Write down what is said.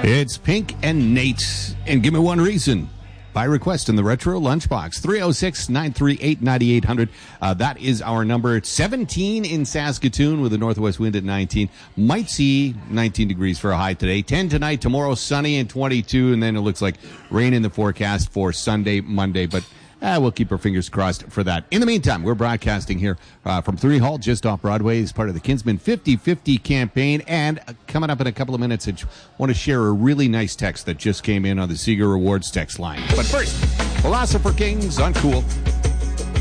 It's Pink and Nate, and Give Me One Reason. By request in the Retro Lunchbox, 306-938-9800. That is our number. It's 17 in Saskatoon with a northwest wind at 19. Might see 19 degrees for a high today. 10 tonight, tomorrow sunny and 22, and then it looks like rain in the forecast for Sunday, Monday, but we'll keep our fingers crossed for that. In the meantime, we're broadcasting here from 3 Hall, just off Broadway, as part of the Kinsman 50/50 campaign. And coming up in a couple of minutes, I want to share a really nice text that just came in on the Seeger Rewards text line. But first, Philosopher Kings on Cool.